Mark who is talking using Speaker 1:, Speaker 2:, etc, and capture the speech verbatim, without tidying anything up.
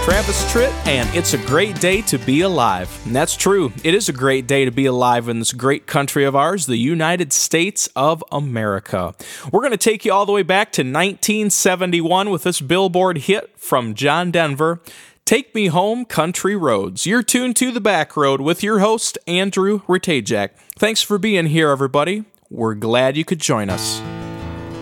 Speaker 1: Travis Tritt, and it's a great day to be alive. And that's true. It is a great day to be alive in this great country of ours, the United States of America. We're going to take you all the way back to nineteen seventy-one with this Billboard hit from John Denver, Take Me Home, Country Roads. You're tuned to The Back Road with your host, Andrew Ratajczak. Thanks for being here, everybody. We're glad you could join us.